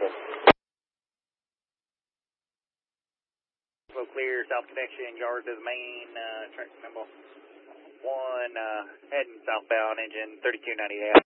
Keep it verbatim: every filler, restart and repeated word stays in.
Flow clear, south connection, yard to the main, uh, track number one, uh, heading southbound, engine thirty-two ninety-eight.